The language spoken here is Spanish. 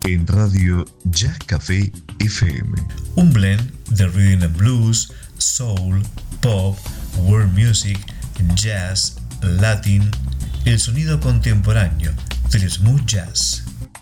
en Radio Jazz Café FM. Un blend de rhythm and blues, soul, pop, world music, jazz, latin, el sonido contemporáneo del smooth jazz.